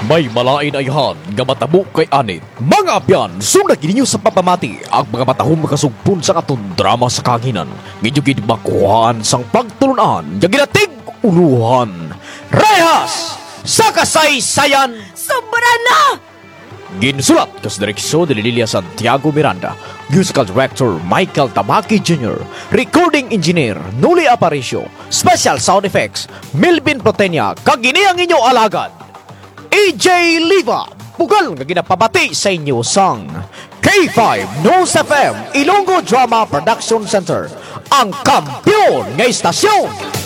May malain ayhan nga matabo kay anit. Mga abyan, sundag ninyo sa papamati ang mga matahong makasugpon sa katon drama sa kanginan. Ngidyo gid makuhaan sang pagtulunan, nga ginatig uluhan. Rehas sa kasaysayan. Sobra na! Ginsulat kas direksyon ni Lilia Santiago Miranda, musical director Michael Tamaki Jr., recording engineer Nuli Aparicio, special sound effects Melvin Protenia, kag ini ang inyo alagad AJ Liva, bugal nga ginapabati sa inyo sang K5 News FM Ilonggo Drama Production Center, ang kampiyon nga istasyon.